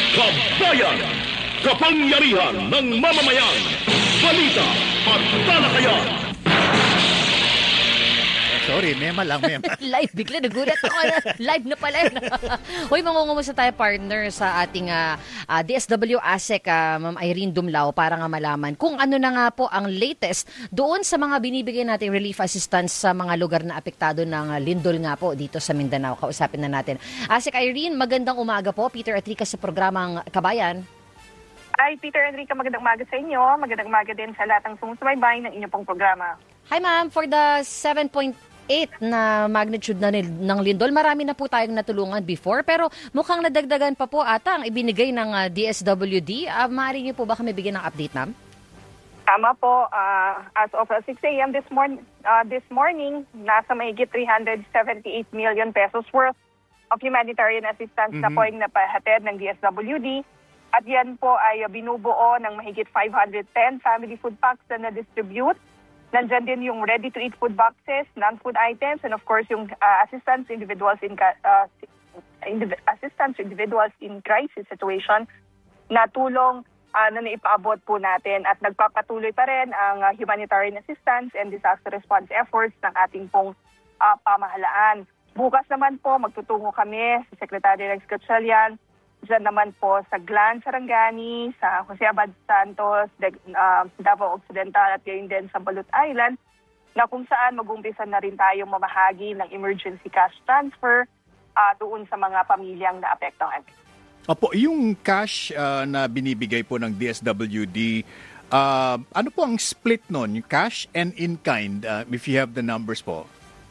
Kabayan! Kapangyarihan ng mamamayan! Balita at talakayan! Sorry, mema lang, mema. Live, bigla nagulat ako. Live na pala yun. Hoy, mangungumusta tayo partner sa ating DSW ASEC, Ma'am Irene Dumlao, para nga malaman kung ano na nga po ang latest doon sa mga binibigay nating relief assistance sa mga lugar na apektado ng lindol nga po dito sa Mindanao. Kausapin na natin. ASEC Irene, magandang umaga po. Peter Atrica sa programang Kabayan. Hi, Peter Enrique, magandang umaga sa inyo. Magandang umaga din sa lahat ng sumusubaybay ng inyong pong programa. Hi ma'am, for the 7.8 na magnitude na ng lindol, marami na po tayong natulungan before, pero mukhang nadagdagan pa po ata ang ibinigay ng DSWD. Maaari niyo po ba kami bigyan ng update, ma'am? Tama po, as of 6 a.m. this morning, nasa mahigit 378 million pesos worth of humanitarian assistance na po yung napahatid ng DSWD. At yan po ay binubuo ng mahigit 510 family food packs na na-distribute. Nandyan din yung ready-to-eat food boxes, non-food items, and of course yung assistance to individuals in crisis situation na tulong na naipaabot po natin. At nagpapatuloy pa rin ang humanitarian assistance and disaster response efforts ng ating pong pamahalaan. Bukas naman po magtutungo kami sa Secretary Rex Gatchalian, diyan naman po sa Glan, Sarangani, sa Jose Abad Santos, Davao Occidental at gayon din sa Balut Island, na kung saan mag-umpisa na rin tayong mamahagi ng emergency cash transfer doon sa mga pamilyang naapektuhan. Opo, yung cash na binibigay po ng DSWD, ano po ang split nun? Yung cash and in-kind, if you have the numbers po?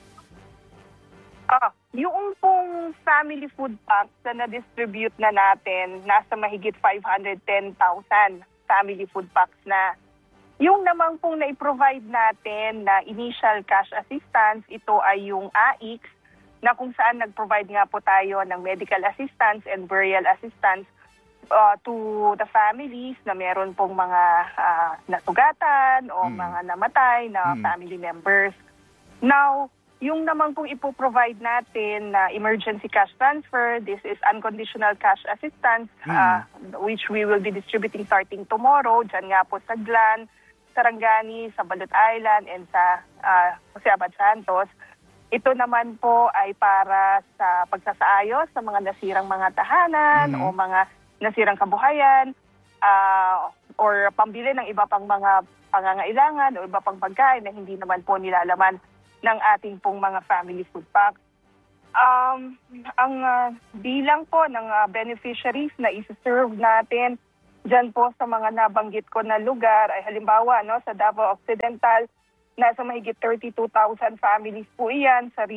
Yung pong family food packs na na-distribute na natin, nasa mahigit 510,000 family food packs na. Yung naman pong na-provide natin na initial cash assistance, ito ay yung AIX, na kung saan nag-provide nga po tayo ng medical assistance and burial assistance to the families na meron pong mga nasugatan o mga namatay na family members. Now, yung naman pong ipoprovide natin na emergency cash transfer, this is unconditional cash assistance, which we will be distributing starting tomorrow, dyan nga po sa Glan, Sarangani, sa Balut Island, and sa Jose Abad Santos. Ito naman po ay para sa pagsasaayos sa mga nasirang mga tahanan o mga nasirang kabuhayan, or pambili ng iba pang mga pangangailangan o iba pang pagkain na hindi naman po nilalaman ng ating pong mga family food packs. Ang bilang po ng beneficiaries na isi-serve natin dyan po sa mga nabanggit ko na lugar ay halimbawa sa Davao Occidental, nasa mahigit 32,000 families po iyan. Sa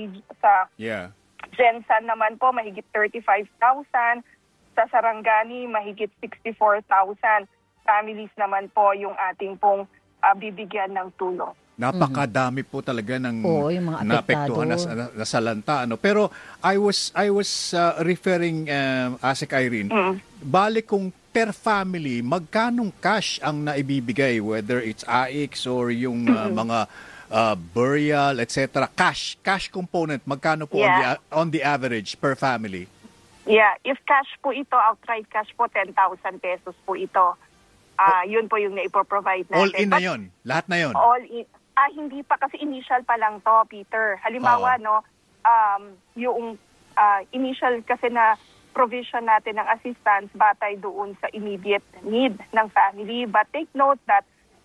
Jensan naman po mahigit 35,000. Sa Sarangani mahigit 64,000 families naman po yung ating pong bibigyan ng tulong. Napakadami po talaga ng yung mga naapektuhan na salanta. Pero I was referring, ASEC Irene, balik kung per family, magkanong cash ang naibibigay, whether it's AIX or yung mga burial, etc. Cash component, magkano po on the average per family? Yeah, if cash po ito, outright cash po, 10,000 pesos po ito. Yun po yung naipoprovide natin. All in na yun? Lahat na yun? All in. Hindi pa kasi initial pa lang to, Peter. Halimbawa, yung initial kasi na provision natin ng assistance batay doon sa immediate need ng family. But take note that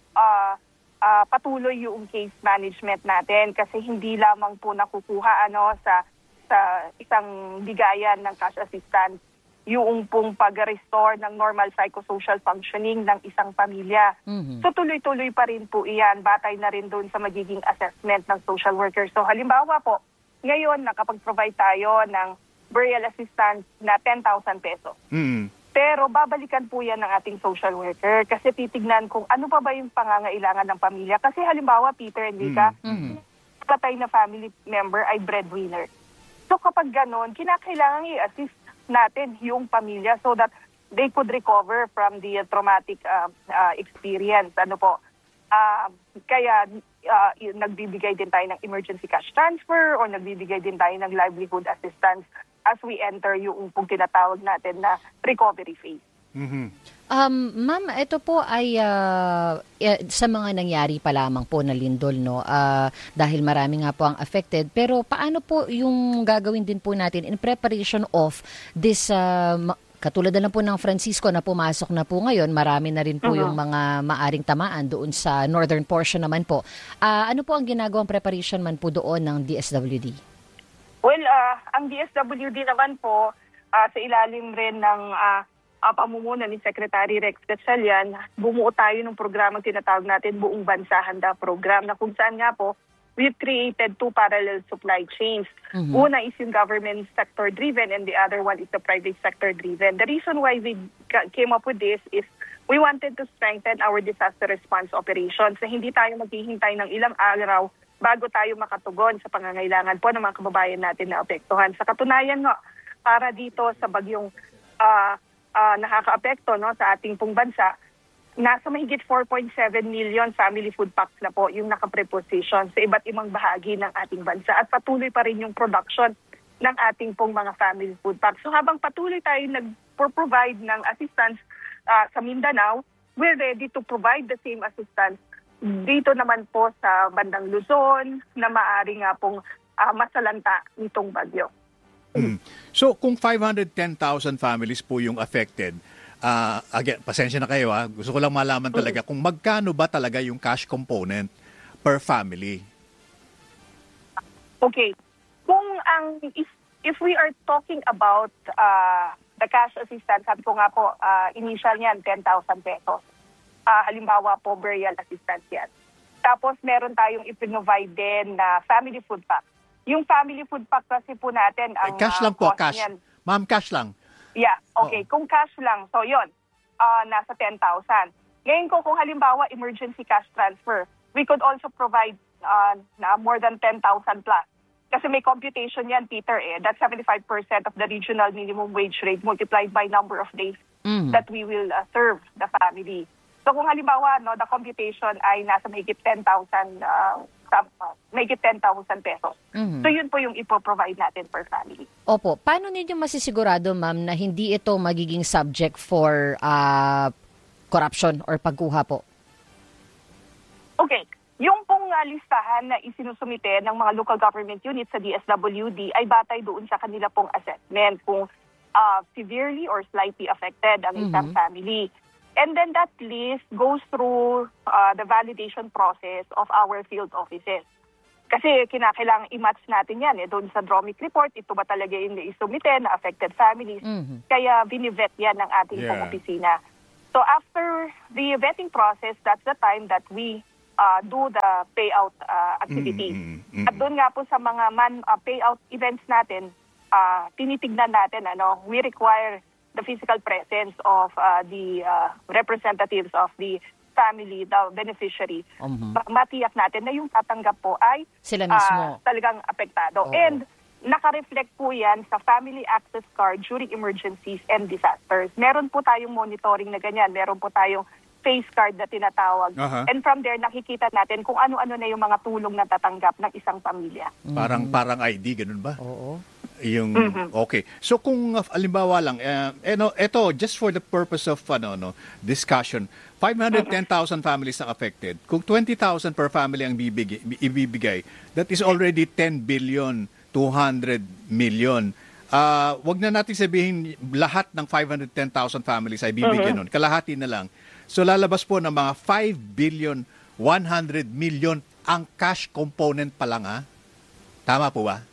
patuloy yung case management natin kasi hindi lamang po nakukuha sa isang bigayan ng cash assistance yung pong pag-restore ng normal psychosocial functioning ng isang pamilya. So tuloy-tuloy pa rin po iyan, batay na rin doon sa magiging assessment ng social worker. So halimbawa po, ngayon nakapag-provide tayo ng burial assistance na 10,000 pesos. Pero babalikan po yan ng ating social worker kasi titignan kung ano pa ba yung pangangailangan ng pamilya. Kasi halimbawa, Peter and Vika, patay na family member ay breadwinner. So kapag ganon, kinakailangan i-assist natin yung pamilya so that they could recover from the traumatic experience. Kaya nagbibigay din tayo ng emergency cash transfer o nagbibigay din tayo ng livelihood assistance as we enter yung tinatawag natin na recovery phase. Ma'am, ito po ay sa mga nangyari pa lamang po na lindol, no? Dahil marami nga po ang affected. Pero paano po yung gagawin din po natin in preparation of this, katulad na lang po ng Francisco na pumasok na po ngayon, marami na rin po yung mga maaring tamaan doon sa northern portion naman po. Ano po ang ginagawang preparation man po doon ng DSWD? Well, ang DSWD naman po, sa ilalim rin ng pamumuno ni Secretary Rex Gatchalian, bumuo tayo ng programang tinatawag natin Buong Bansa Handa Program, na kung saan nga po, we've created 2 parallel supply chains. Una is yung government sector-driven and the other one is the private sector-driven. The reason why we came up with this is we wanted to strengthen our disaster response operations na hindi tayo maghihintay ng ilang araw bago tayo makatugon sa pangangailangan po ng mga kababayan natin na apektuhan. Sa katunayan, no, para dito sa bagyong nakaka-apekto, no, sa ating pong bansa, nasa mahigit 4.7 million family food packs na po yung nakapreposition sa iba't ibang bahagi ng ating bansa at patuloy pa rin yung production ng ating pong mga family food packs. So habang patuloy tayo nag-provide ng assistance sa Mindanao, we're ready to provide the same assistance dito naman po sa bandang Luzon na maaari nga pong masalanta nitong bagyo. So kung 510,000 families po yung affected, again, pasensya na kayo gusto ko lang malaman talaga kung magkano ba talaga yung cash component per family. Okay. If we are talking about the cash assistance, sabi ko nga po, initial niyan 10,000 pesos. Halimbawa po, burial assistance yan. Tapos meron tayong iprovide din na family food pack. Yung family food pack kasi po natin, ang cash lang po, cash. Niyan, Ma'am, cash lang. yeah, okay. Kung cash lang, so yon, nasa 10,000. Ngayon kung halimbawa emergency cash transfer, we could also provide na more than 10,000 plus. Kasi may computation yan, Peter, that's 75% of the regional minimum wage rate multiplied by number of days that we will serve the family. So kung halimbawa, no, the computation ay nasa mahigit 10,000 pesos. So yun po yung ipoprovide natin per family. Opo. Paano ninyo masisigurado, ma'am, na hindi ito magiging subject for corruption or pagkuha po? Okay. Yung pong listahan na isinusumite ng mga local government units sa DSWD ay batay doon sa kanila pong assessment kung severely or slightly affected ang isang family. And then that list goes through the validation process of our field offices. Kasi kinakailangan i-match natin yan doon sa DROMIC report, ito ba talaga yung naisumite na affected families. Kaya binivet yan ng ating pong opisina. So after the vetting process, that's the time that we do the payout activities. At doon nga po sa mga payout events natin, tinitignan natin, we require the physical presence of the representatives of the family, the beneficiary. Matiyak natin na yung tatanggap po ay sila mismo talagang apektado. And naka-reflect po yan sa family access card during emergencies and disasters. Meron po tayong monitoring na ganyan. Meron po tayong face card na tinatawag. And from there, nakikita natin kung ano-ano na yung mga tulong na tatanggap ng isang pamilya. Parang ID, ganun ba? Oo. Yung okay. So kung halimbawa lang ito just for the purpose of discussion, 510,000 families na affected. Kung 20,000 per family ang ibibigay, that is already 10 billion 200 million. Wag na natin sabihin lahat ng 510,000 families ay bibigyan nun. Kalahati na lang. So lalabas po ng mga 5 billion 100 million ang cash component pa lang Tama po ba?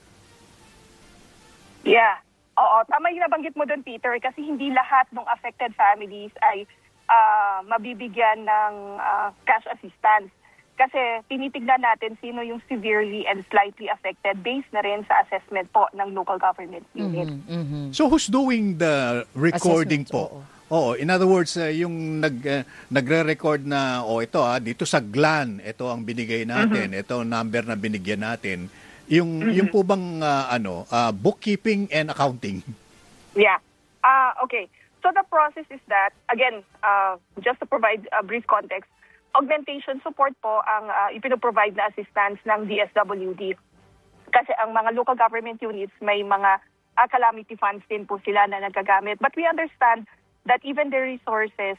Yeah. Oo, tama yung nabanggit mo doon, Peter, kasi hindi lahat ng affected families ay mabibigyan ng cash assistance. Kasi tinitignan natin sino yung severely and slightly affected based na rin sa assessment po ng local government unit. So who's doing the recording Assessment, po? Oo, in other words, yung nagre-record na ito dito sa GLAN, ito ang binigay natin, ito ang number na binigyan natin. Yung po bang bookkeeping and accounting? Yeah. Okay. So the process is that, again, just to provide a brief context, augmentation support po ang ipinoprovide na assistance ng DSWD. Kasi ang mga local government units may mga calamity funds din po sila na nagagamit. But we understand that even their resources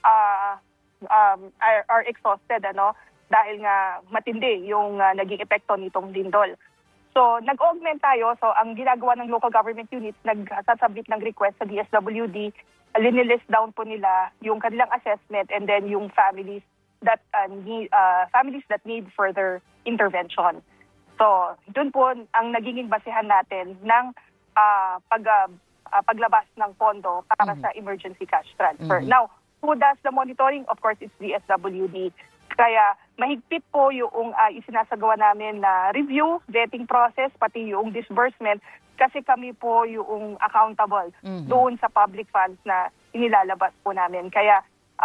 are exhausted, dahil nga matindi yung naging epekto nitong lindol. So, nag-augment tayo. So, ang ginagawa ng local government units, nagsasubmit ng request sa DSWD, linilist down po nila yung kanilang assessment and then yung families that need further intervention. So, dun po ang nagiging basehan natin ng paglabas ng pondo para sa emergency cash transfer. Now, who does the monitoring? Of course, it's the DSWD. Kaya mahigpit po yung isinasagawa namin na review, vetting process, pati yung disbursement kasi kami po yung accountable doon sa public funds na inilalabas po namin. Kaya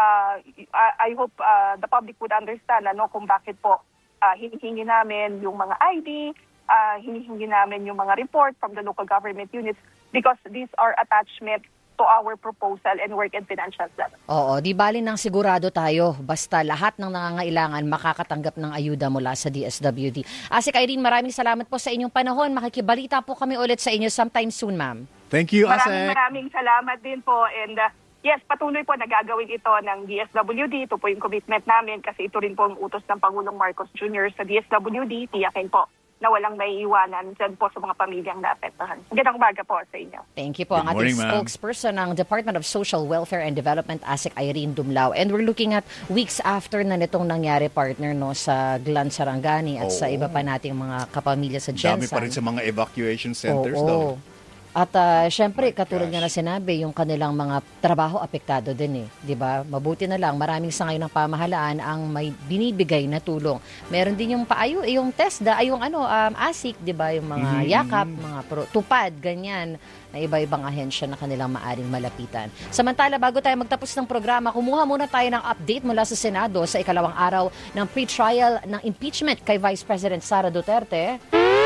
I hope the public would understand kung bakit po hinihingi namin yung mga ID, hinihingi namin yung mga report from the local government units because these are attachment to our proposal and work and financial plan. Oo, di bali nang sigurado tayo basta lahat ng nangangailangan makakatanggap ng ayuda mula sa DSWD. Asik Irene, maraming salamat po sa inyong panahon. Makikibalita po kami ulit sa inyo sometime soon, ma'am. Thank you, Asek. Maraming salamat din po. And yes, patuloy po nagagawin ito ng DSWD. Ito po yung commitment namin kasi ito rin po ang utos ng Pangulong Marcos Jr. sa DSWD. Tiyakin po na walang maiiwanan dyan po sa mga pamilyang naapektuhan. Magandang umaga po sa inyo. Thank you po. Ang ating spokesperson ng Department of Social Welfare and Development, ASEC Irene Dumlao. And we're looking at weeks after na nitong nangyari, partner, sa Glan Sarangani at sa iba pa nating mga kapamilya sa Jensan. Dami pa rin sa mga evacuation centers daw. At syempre, katulad nga na sinabi, yung kanilang mga trabaho apektado din di ba? Mabuti na lang, maraming sa ngayon ng pamahalaan ang may binibigay na tulong. Meron din yung yung TESDA, yung ASIC, di ba? Yung mga yakap, mga tupad, ganyan, na iba-ibang ahensya na kanilang maaring malapitan. Samantala, bago tayo magtapos ng programa, kumuha muna tayo ng update mula sa Senado sa ikalawang araw ng pre-trial ng impeachment kay Vice President Sara Duterte.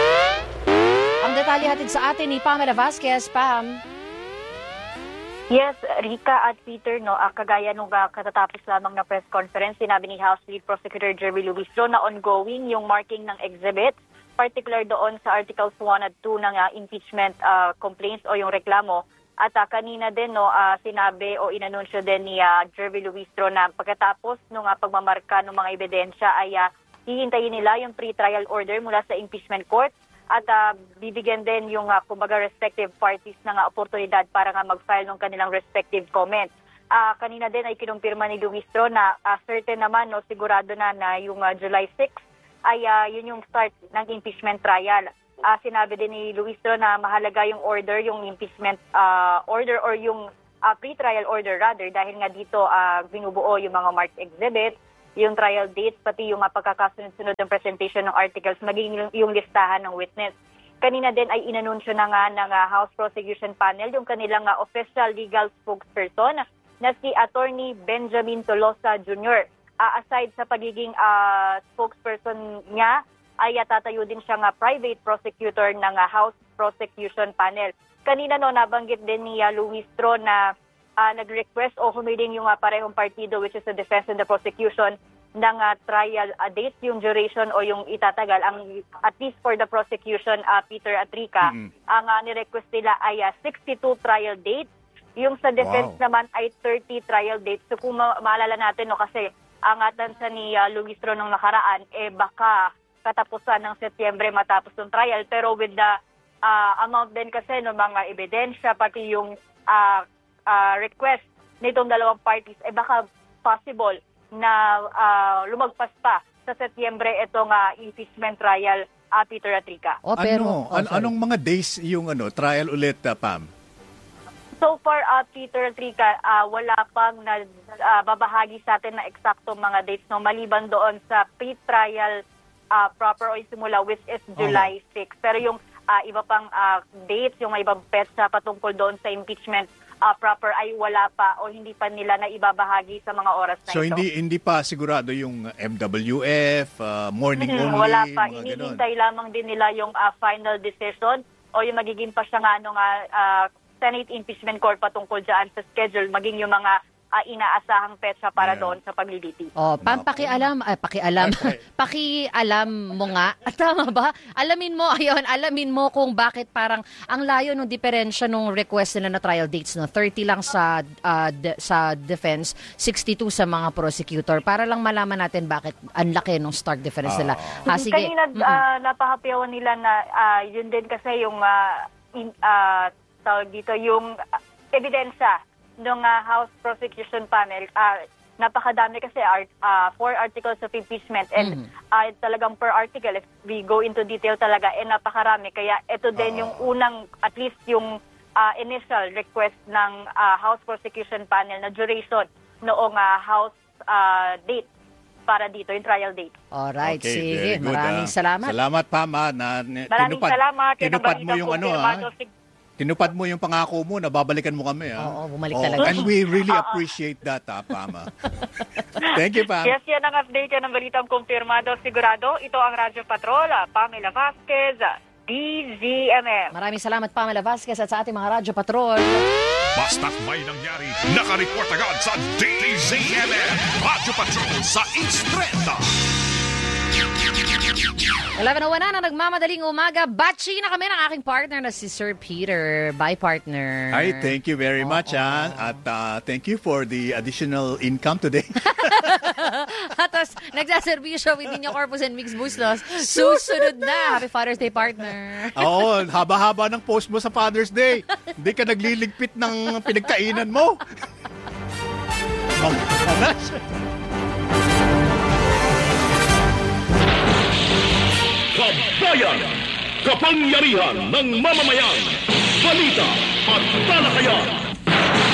Ang detalye hatid sa atin ni Pamela Vasquez. Pam. Yes, Rika at Peter, kagaya nung katatapos lamang na press conference, sinabi ni House Lead Prosecutor Jerry Luistro na ongoing yung marking ng exhibits, particular doon sa Articles 1 at 2 ng impeachment complaints o yung reklamo. At kanina din sinabi o inanunsyo din ni Jerry Luistro na pagkatapos nung pagmamarka ng mga ebidensya ay hihintayin nila yung pre-trial order mula sa impeachment court. At bibigyan din yung respective parties ng oportunidad para mag-file ng kanilang respective comments. Kanina din ay kinumpirma ni Luistro na certain naman, sigurado na yung July 6 ay yun yung start ng impeachment trial. Sinabi din ni Luistro na mahalaga yung order, yung impeachment order or yung pre-trial order rather dahil nga dito binubuo yung mga marked exhibits, yung trial dates, pati yung pagkakasunod-sunod ng presentation ng articles, maging yung listahan ng witness. Kanina din ay inanunsyo na nga ng House Prosecution Panel yung kanilang official legal spokesperson na si Attorney Benjamin Tolosa Jr. Aside sa pagiging spokesperson niya, ay tatayo din siyang private prosecutor ng House Prosecution Panel. Kanina nabanggit din ni Luistro na nag-request o humiling yung parehong partido which is the defense and the prosecution ng trial date, yung duration o yung itatagal. At least for the prosecution, Peter at Rika, ang nirequest nila ay 62 trial dates. Yung sa defense naman ay 30 trial dates. So kung maalala natin, kasi ang atansa ni Luistro nung nakaraan, baka katapusan ng Setyembre matapos ng trial. Pero with the amount din kasi ng mga ebidensya, pati yung request nitong dalawang parties, baka possible na lumagpas pa sa Setyembre itong impeachment trial, Peter at Rika. Anong mga days yung trial ulit, Pam? So far, Peter at Rika, wala pang babahagi sa atin na eksaktong mga dates, maliban doon sa pre-trial proper o simula, which is July 6. Pero yung iba pang dates, yung may ibang petsa patungkol doon sa impeachment proper ay wala pa o hindi pa nila na ibabahagi sa mga oras na ito. So hindi pa sigurado yung MWF, morning only, wala pa. mga Hinihintay lamang din nila yung final decision o yung magiging pa siya Senate Impeachment Court patungkol dyan sa schedule, maging yung mga inaasahang petsa para doon sa pagliliti. Oh, pakialam, pakialam mo nga. Tama ba? Alamin mo kung bakit parang ang layo ng diferensya nung request nila na trial dates, no. 30 lang sa defense, 62 sa mga prosecutor, para lang malaman natin bakit ang laki ng stark difference nila. Sige. Kanina napahapyawan nila na yun din kasi yung tawag dito, yung ebidensya ng House Prosecution Panel. Napakadami kasi 4 articles of impeachment and talagang per article, if we go into detail talaga, napakarami. Kaya ito din yung unang, at least yung initial request ng House Prosecution Panel na duration noong House date para dito, yung trial date. Alright, Okay, sige. very good, Maraming salamat. Salamat, Pama. Maraming salamat. Tinupad mo yung tinupad mo yung pangako mo na babalikan mo kami. Oo, bumalik talaga. And we really appreciate that, Pama. Thank you, Pam. Yes, yan ang update yan ng balitang kumpirmado sigurado. Ito ang Radyo Patrol, Pamela Vasquez, DZMM. Maraming salamat, Pamela Vasquez, at sa ating mga Radyo Patrol. Basta't may nangyari, nakareport agad sa DZMM. Radyo Patrol sa East 30. 11:01 na nagmamadaling umaga. Batchi na kami ng aking partner na si Sir Peter. Bye, partner. Ay, thank you very much, At thank you for the additional income today. At tapos, nagsaservisyo with Nino Corpus and Mixed Buslos. Susunod na. Happy Father's Day, partner. Oo, haba-haba ng post mo sa Father's Day. Hindi ka nagliligpit ng pinagkainan mo. Kabayan! Kapangyarihan ng mamamayan! Balita at talakayan!